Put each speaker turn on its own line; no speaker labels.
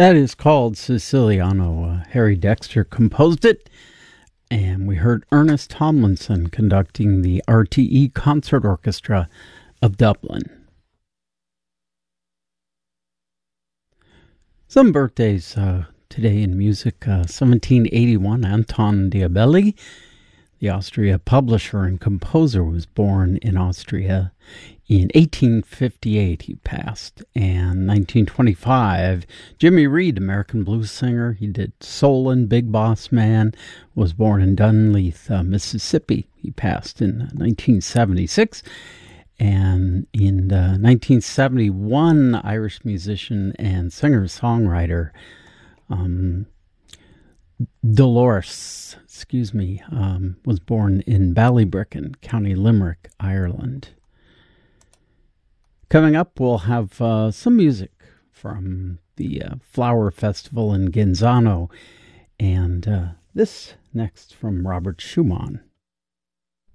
That is called Siciliano. Harry Dexter composed it, and we heard Ernest Tomlinson conducting the RTE Concert Orchestra of Dublin. Some birthdays today in music. 1781, Anton Diabelli, the Austria publisher and composer, was born in Austria. In 1858, he passed. And 1925, Jimmy Reed, American blues singer, he did Soul and Big Boss Man, was born in Dunleith, Mississippi. He passed in 1976. And in 1971, Irish musician and singer-songwriter Dolores, was born in Ballybricken, County Limerick, Ireland. Coming up, we'll have some music from the Flower Festival in Genzano, and this next from Robert Schumann.